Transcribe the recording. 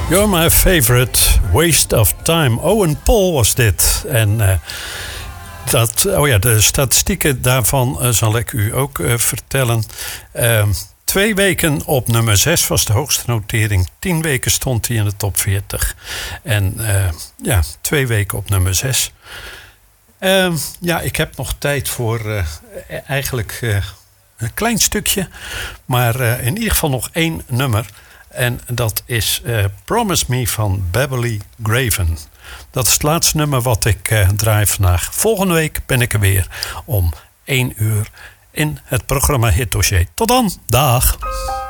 You're my favorite, waste of time. Owen Paul was dit. En de statistieken daarvan zal ik u ook vertellen. 2 weken op nummer 6 was de hoogste notering. 10 weken stond hij in de top 40. En 2 weken op nummer 6. Ik heb nog tijd voor eigenlijk een klein stukje. Maar in ieder geval nog 1 nummer. En dat is Promise Me van Beverly Graven. Dat is het laatste nummer wat ik draai vandaag. Volgende week ben ik er weer om 1 uur in het programma Hit Dossier. Tot dan, dag!